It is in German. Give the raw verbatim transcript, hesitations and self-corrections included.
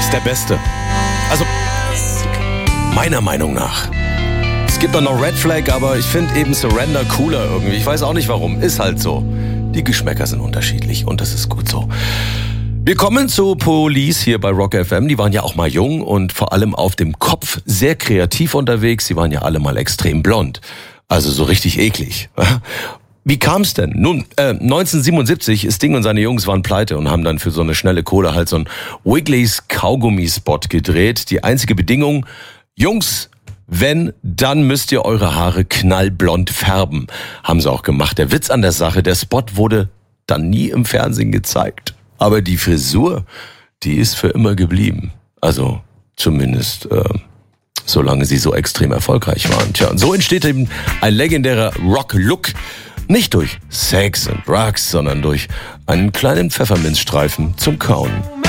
ist der Beste. Also, meiner Meinung nach. Es gibt auch noch Red Flag, aber ich finde eben Surrender cooler irgendwie. Ich weiß auch nicht warum. Ist halt so. Die Geschmäcker sind unterschiedlich und das ist gut so. Wir kommen zu Police hier bei Rock F M. Die waren ja auch mal jung und vor allem auf dem Kopf sehr kreativ unterwegs. Sie waren ja alle mal extrem blond. Also so richtig eklig. Wie kam's denn? Nun, äh, neunzehnhundertsiebenundsiebzig, Sting und seine Jungs waren pleite und haben dann für so eine schnelle Kohle halt so einen Wrigley's Kaugummi-Spot gedreht. Die einzige Bedingung, Jungs, wenn, dann müsst ihr eure Haare knallblond färben. Haben sie auch gemacht. Der Witz an der Sache, der Spot wurde dann nie im Fernsehen gezeigt. Aber die Frisur, die ist für immer geblieben. Also zumindest äh, solange sie so extrem erfolgreich waren. Tja, und so entsteht eben ein legendärer Rock-Look. Nicht durch Sex und Drugs, sondern durch einen kleinen Pfefferminzstreifen zum Kauen.